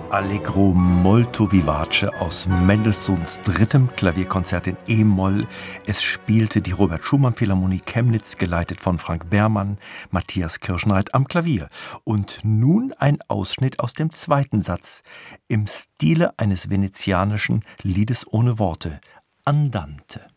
Allegro molto vivace aus Mendelssohns drittem Klavierkonzert in E-Moll. Es spielte die Robert-Schumann-Philharmonie Chemnitz, geleitet von Frank Bermann, Matthias Kirschneid am Klavier. Und nun ein Ausschnitt aus dem zweiten Satz, im Stile eines venezianischen Liedes ohne Worte, Andante.